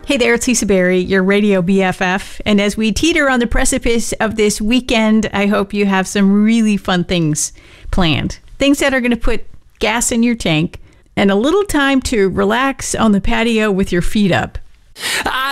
Hey there, it's Lisa Berry, your radio BFF. And as we teeter on the precipice of this weekend, I hope you have some really fun things planned. Things that are going to put gas in your tank and a little time to relax on the patio with your feet up.